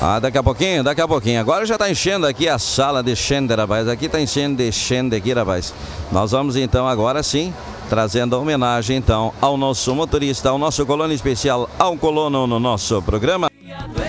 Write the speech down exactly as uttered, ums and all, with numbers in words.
Ah, daqui a pouquinho, daqui a pouquinho. Agora já tá enchendo aqui a sala de Xende, rapaz. Aqui tá enchendo de Xende aqui, rapaz. Nós vamos então agora sim, trazendo a homenagem então ao nosso motorista, ao nosso colono especial, ao colono no nosso programa.